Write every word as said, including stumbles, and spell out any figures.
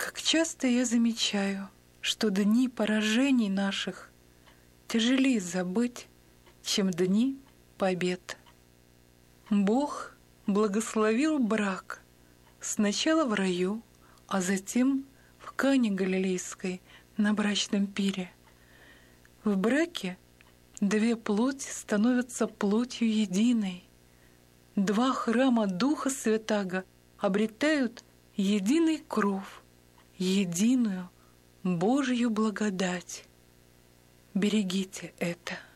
Как часто я замечаю, что дни поражений наших тяжелее забыть, чем дни побед. Бог благословил брак сначала в раю, а затем в Кане Галилейской на брачном пире. В браке две плоти становятся плотью единой. Два храма Духа Святаго обретают единый кров, единую Божью благодать. Берегите это.